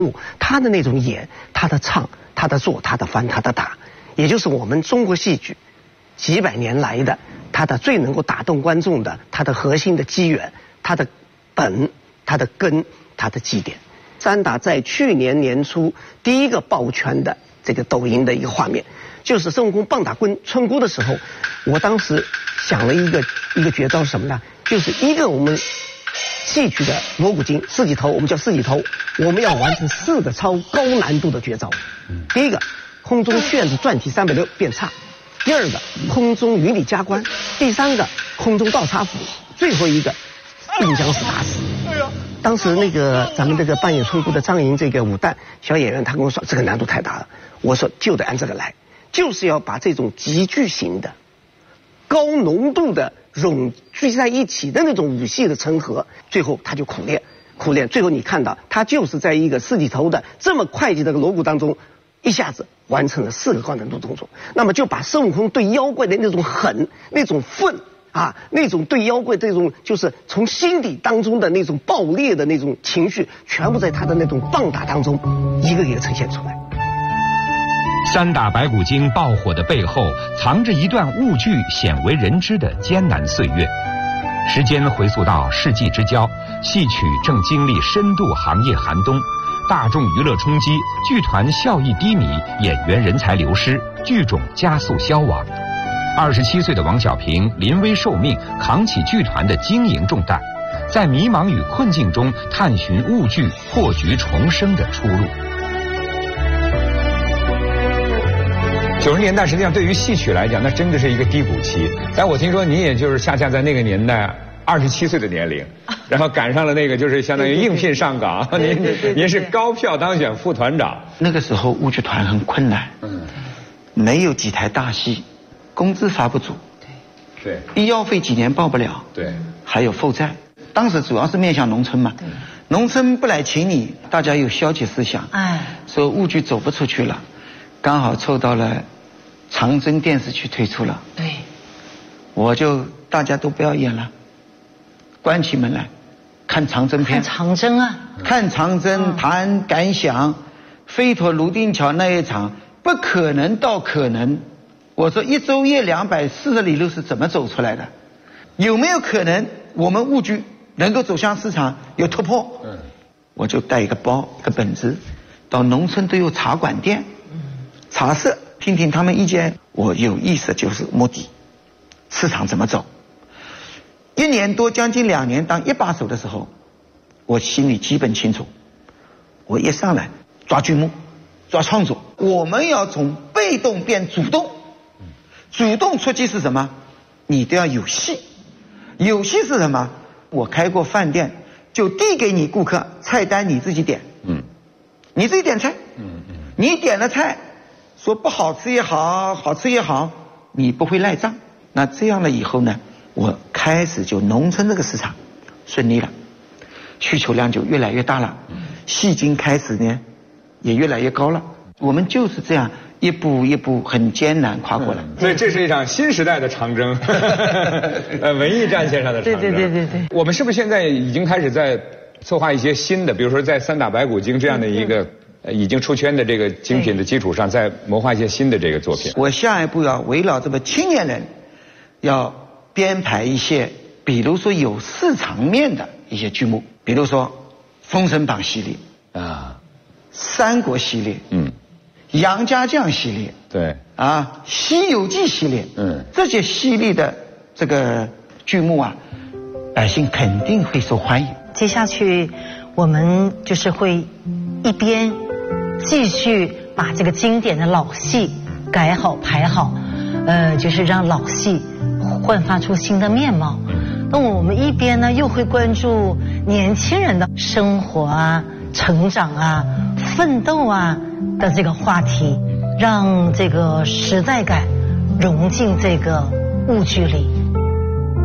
他的那种演，他的唱，他的做，他的翻，他的打，也就是我们中国戏剧几百年来的他的最能够打动观众的，他的核心的机缘，他的本，他的根，他的基点。三打在去年年初第一个抱拳的这个抖音的一个画面，就是孙悟空棒打村姑的时候，我当时想了一个绝招是什么呢？就是一个我们戏曲的锣鼓经四季头，我们叫四季头，我们要完成4个超高难度的绝招。第一个，空中旋子转体360变叉；第二个，空中云里加官；第三个，空中倒插斧；最后一个，并将死打死。当时那个咱们这个扮演村姑的张莹这个武旦小演员，他跟我说这个难度太大了，我说就得按这个来，就是要把这种极巨型的、高浓度的融聚在一起的那种武戏的成合，最后他就苦练，最后你看到他就是在一个四季头的这么快捷的锣鼓当中，一下子完成了4个高难度动作。那么就把孙悟空对妖怪的那种狠、那种愤啊，那种对妖怪这种就是从心底当中的那种爆裂的那种情绪，全部在他的那种棒打当中一个一个呈现出来。 三打白骨精爆火的背后，藏着一段误剧鲜为人知的艰难岁月。时间回溯到世纪之交，戏曲正经历深度行业寒冬，大众娱乐冲击，剧团效益低迷，演员人才流失，剧种加速消亡。27岁的王小平临危受命，扛起剧团的经营重担，在迷茫与困境中探寻误剧破局重生的出路。90年代实际上对于戏曲来讲，那真的是一个低谷期。但我听说你也就是恰恰在那个年代27岁的年龄，然后赶上了那个就是相当于应聘上岗，您是高票当选副团长。 那个时候误剧团很困难，没有几台大戏，工资发不足， 对， 医药费几年报不了， 对， 还有负债。当时主要是面向农村嘛，农村不来请你，大家有消极思想，说误剧走不出去了。刚好凑到了长征电视剧推出了，对，我就大家都不要演了，关起门来看长征片。 看长征啊， 看长征，谈感想，飞陀泸定桥那一场不可能到可能。我说一昼夜240里路是怎么走出来的？有没有可能我们误剧能够走向市场有突破？我就带一个包一个本子，到农村都有茶馆店。茶社听听他们意见，我有意识就是目的，市场怎么走。1年多将近2年当一把手的时候，我心里基本清楚，我一上来抓剧目，抓创作，我们要从被动变主动。主动出击是什么？你都要有戏，有戏是什么？我开过饭店，就递给你顾客菜单，你自己点，你自己点菜，你点了菜。说不好吃也好，好吃也好，你不会赖账。那这样了以后呢，我开始就农村这个市场顺利了，需求量就越来越大了，戏金开始呢也越来越高了。我们就是这样一步一步很艰难跨过来。 所以这是一场新时代的长征，文艺战线上的长征。对。我们是不是现在已经开始在策划一些新的，比如说在三打白骨精这样的一个已经出圈的这个精品的基础上，再谋划一些新的这个作品。 我下一步要围绕这么青年人，要编排一些，比如说有市场面的一些剧目，比如说《封神榜》系列三国系列，杨家将系列， 对西游记系列，这些系列的这个剧目啊，百姓肯定会受欢迎。 接下去我们就是会一边继续把这个经典的老戏改好排好，就是让老戏焕发出新的面貌。那我们一边呢又会关注年轻人的生活啊、成长啊、奋斗啊的这个话题，让这个时代感融进这个误剧里。